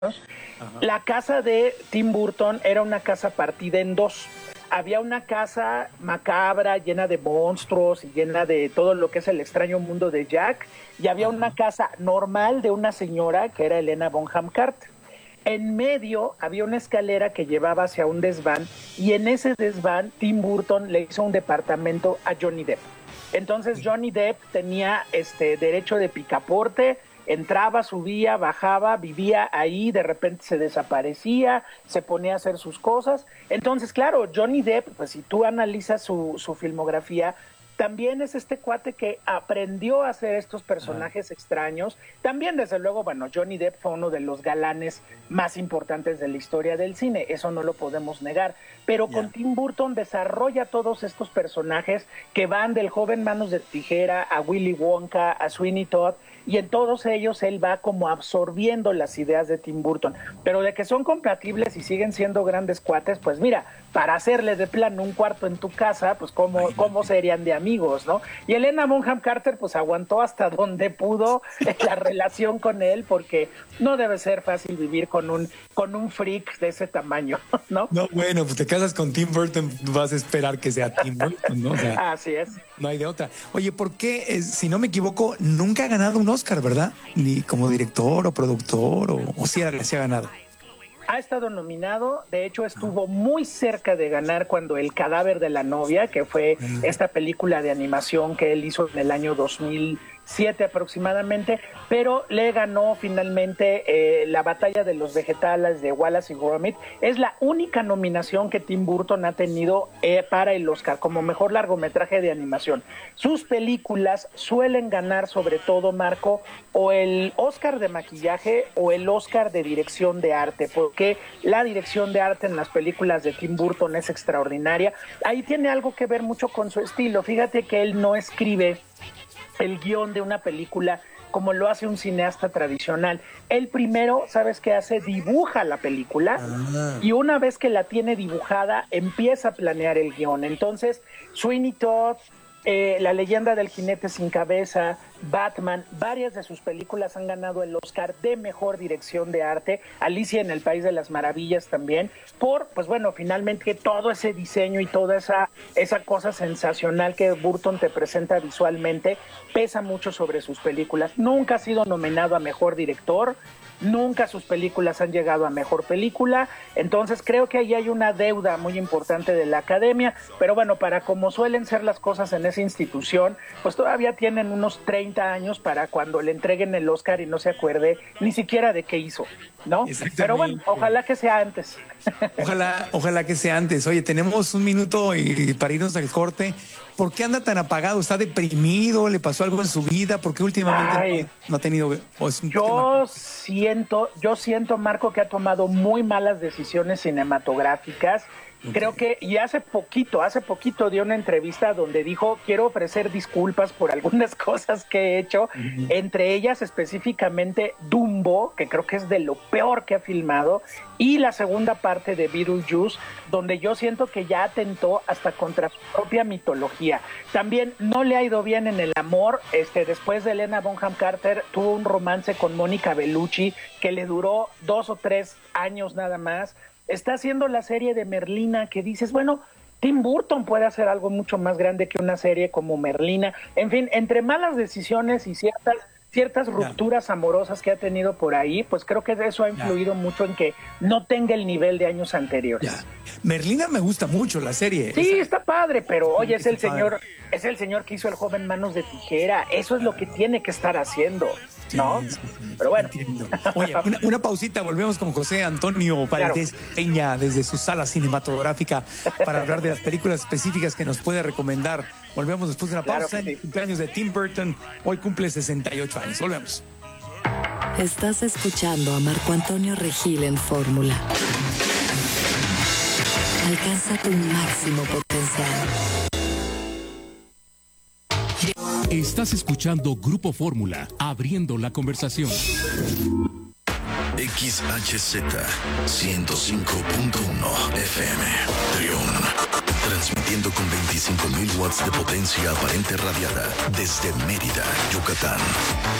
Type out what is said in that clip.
Ajá. La casa de Tim Burton era una casa partida en dos. Había una casa macabra, llena de monstruos y llena de todo lo que es el extraño mundo de Jack, y había una casa normal de una señora que era Helena Bonham Carter. En medio había una escalera que llevaba hacia un desván, y en ese desván Tim Burton le hizo un departamento a Johnny Depp. Entonces Johnny Depp tenía derecho de picaporte, entraba, subía, bajaba, vivía ahí, de repente se desaparecía, se ponía a hacer sus cosas. Entonces, claro, Johnny Depp, pues si tú analizas su filmografía, también es este cuate que aprendió a hacer estos personajes extraños. También, desde luego, bueno, Johnny Depp fue uno de los galanes más importantes de la historia del cine, eso no lo podemos negar. Pero con Tim Burton desarrolla todos estos personajes que van del joven Manos de Tijera a Willy Wonka, a Sweeney Todd, y en todos ellos él va como absorbiendo las ideas de Tim Burton. Pero de que son compatibles y siguen siendo grandes cuates, pues mira, para hacerle de plano un cuarto en tu casa, pues cómo serían de amigos, ¿no? Y Helena Bonham Carter pues aguantó hasta donde pudo la relación con él, porque no debe ser fácil vivir con un freak de ese tamaño, ¿no? No, bueno, pues te casas con Tim Burton, vas a esperar que sea Tim Burton, ¿no? O sea, así es. No hay de otra. Oye, ¿por qué, si no me equivoco, nunca ha ganado un Oscar, verdad? Ni como director o productor, o si era que se ha ganado. Ha estado nominado, de hecho estuvo muy cerca de ganar cuando El cadáver de la novia, que fue esta película de animación que él hizo en el año 2007 aproximadamente, pero le ganó finalmente La batalla de los vegetales de Wallace y Gromit. Es la única nominación que Tim Burton ha tenido para el Oscar como mejor largometraje de animación. Sus películas suelen ganar, sobre todo, Marco, o el Oscar de maquillaje o el Oscar de dirección de arte, porque la dirección de arte en las películas de Tim Burton es extraordinaria. Ahí tiene algo que ver mucho con su estilo. Fíjate que él no escribe el guión de una película como lo hace un cineasta tradicional. Él primero, ¿sabes qué hace? Dibuja la película y una vez que la tiene dibujada, empieza a planear el guión. Entonces, Sweeney Todd, La leyenda del jinete sin cabeza, Batman, varias de sus películas han ganado el Oscar de mejor dirección de arte. Alicia en el País de las Maravillas también, por, pues bueno, finalmente todo ese diseño y toda esa cosa sensacional que Burton te presenta visualmente pesa mucho sobre sus películas. Nunca ha sido nominado a mejor director, nunca sus películas han llegado a mejor película, entonces creo que ahí hay una deuda muy importante de la Academia, pero bueno, para como suelen ser las cosas en esa institución, pues todavía tienen unos 30 años para cuando le entreguen el Oscar y no se acuerde ni siquiera de qué hizo, ¿no? Pero bueno, ojalá que sea antes. Ojalá que sea antes. Oye, tenemos un minuto y para irnos al corte. ¿Por qué anda tan apagado? ¿Está deprimido? ¿Le pasó algo en su vida? ¿Por qué últimamente no ha tenido? Yo siento, Marco, que ha tomado muy malas decisiones cinematográficas. Creo que, y hace poquito dio una entrevista donde dijo: quiero ofrecer disculpas por algunas cosas que he hecho, entre ellas específicamente Dumbo, que creo que es de lo peor que ha filmado, y la segunda parte de Beetlejuice, donde yo siento que ya atentó hasta contra su propia mitología. También no le ha ido bien en el amor. Después de Helena Bonham Carter tuvo un romance con Mónica Bellucci que le duró 2 o 3 años nada más. Está haciendo la serie de Merlina, que dices, bueno, Tim Burton puede hacer algo mucho más grande que una serie como Merlina. En fin, entre malas decisiones y ciertas rupturas amorosas que ha tenido por ahí, pues creo que eso ha influido mucho en que no tenga el nivel de años anteriores. Merlina me gusta mucho la serie. Sí, está padre, pero oye, es el señor que hizo El joven Manos de Tijera. Eso es lo que tiene que estar haciendo, ¿no? Pero bueno. Entiendo. Oye, una pausita, volvemos con José Antonio Valdés Peña desde su sala cinematográfica para hablar de las películas específicas que nos puede recomendar. Volvemos después de una pausa. En el cumpleaños de Tim Burton, hoy cumple 68 años. Volvemos. Estás escuchando a Marco Antonio Regil en Fórmula. Alcanza tu máximo potencial. Estás escuchando Grupo Fórmula, abriendo la conversación. XHZ 105.1 FM Trión, transmitiendo con 25.000 watts de potencia aparente radiada desde Mérida, Yucatán.